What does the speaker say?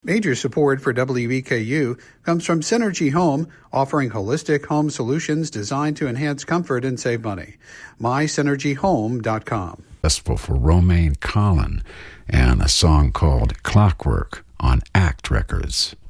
Major support for WEKU comes from Synergy Home, offering holistic home solutions designed to enhance comfort and save money. MySynergyHome.com. Festival for Romaine Collin and a song called Clockwork on Act Records.